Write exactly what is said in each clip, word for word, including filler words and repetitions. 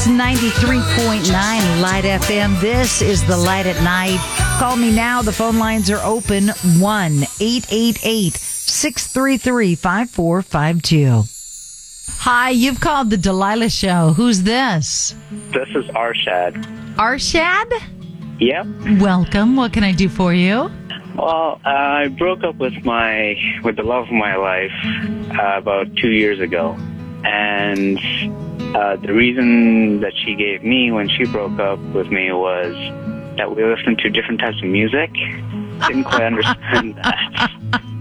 ninety-three point nine Light F M. This is the Light at Night. Call me now. The phone lines are open. one eight eight eight, six three three, five four five two. Hi, you've called the Delilah Show. Who's this? This is Arshad. Arshad? Yep. Welcome. What can I do for you? Well, uh, I broke up with my with the love of my life uh, about two years ago, and uh, the reason that she gave me when she broke up with me was that we listened to different types of music. Didn't quite understand that.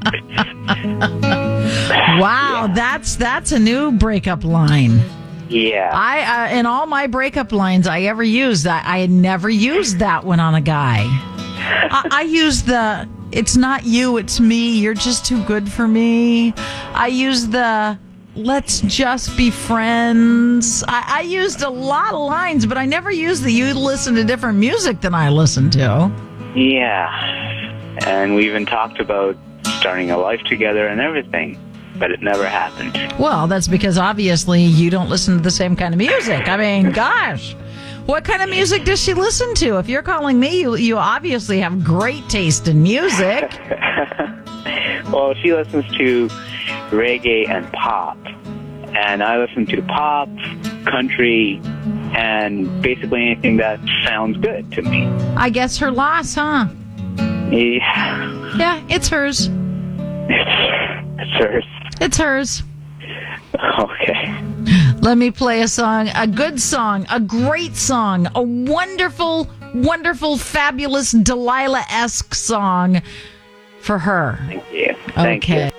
Wow, Yeah. that's that's a new breakup line. Yeah. I uh, in all my breakup lines I ever used, I, I had never used that one on a guy. I, I used the "it's not you, it's me. You're just too good for me." I used the "let's just be friends." I, I used a lot of lines, but I never used the "you listen to different music than I listen to." Yeah. And we even talked about starting a life together and everything, but it never happened. Well, that's because obviously you don't listen to the same kind of music. I mean, gosh. What kind of music does she listen to? If you're calling me, you, you obviously have great taste in music. Well, she listens to reggae and pop, and I listen to pop, country, and basically anything that sounds good to me. I guess her loss, huh? Yeah. Yeah, it's hers. It's, it's hers. It's hers. Okay. Let me play a song, a good song, a great song, a wonderful, wonderful, fabulous Delilah-esque song for her. Thank you. Thank Okay. you.